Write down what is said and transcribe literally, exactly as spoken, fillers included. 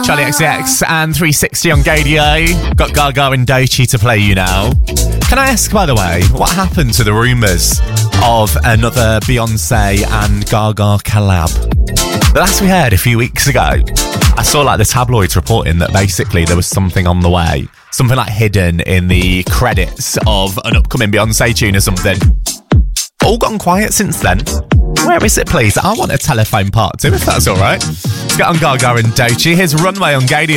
Charlie X C X and three sixty on Gadio. Got Gaga and Doechii to play you now. Can I ask, by the way, what happened to the rumours of another Beyonce and Gaga collab? The last we heard a few weeks ago, I saw like the tabloids reporting that basically there was something on the way. Something like hidden in the credits of an upcoming Beyonce tune or something. All gone quiet since then. Where is it, please? I want a telephone part two, if that's all right. Let's get on Gaga and Doechii. Here's Runway on Gadio.